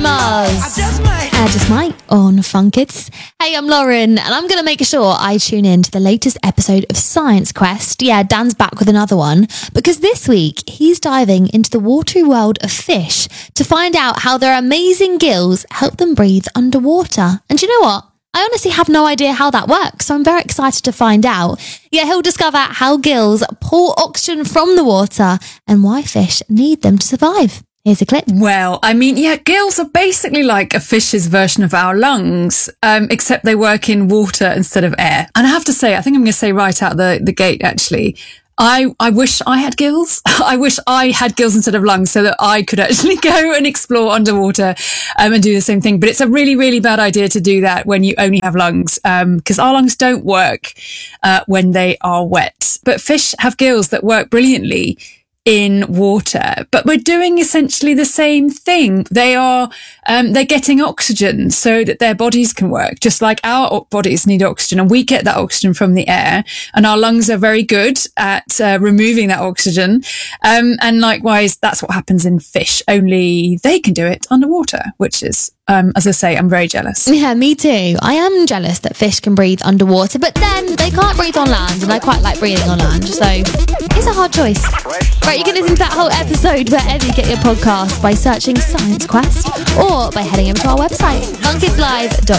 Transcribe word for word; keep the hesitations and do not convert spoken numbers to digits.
Mars. I just might. I just might on Fun Kids. Hey, I'm Lauren, and I'm going to make sure I tune in to the latest episode of Science Quest. Yeah, Dan's back with another one, because this week he's diving into the watery world of fish to find out how their amazing gills help them breathe underwater. And you know what? I honestly have no idea how that works, so I'm very excited to find out. Yeah, he'll discover how gills pull oxygen from the water and why fish need them to survive. Here's a clip. Well, I mean, yeah, gills are basically like a fish's version of our lungs, um, except they work in water instead of air. And I have to say, I think I'm going to say right out the, the gate, actually, I, I wish I had gills. I wish I had gills instead of lungs so that I could actually go and explore underwater um, and do the same thing. But it's a really, really bad idea to do that when you only have lungs, because um, our lungs don't work uh, when they are wet. But fish have gills that work brilliantly in water, but we're doing essentially the same thing. They are, um, they're getting oxygen so that their bodies can work, just like our bodies need oxygen, and we get that oxygen from the air, and our lungs are very good at uh, removing that oxygen. Um, and likewise, that's what happens in fish, only they can do it underwater, which is, um, as I say, I'm very jealous. Yeah, me too. I am jealous that fish can breathe underwater, but then they can't breathe on land, and I quite like breathing on land, so it's a hard choice. Right, you can listen to that whole episode wherever you get your podcast by searching Science Quest or by heading over to our website, fun kids live dot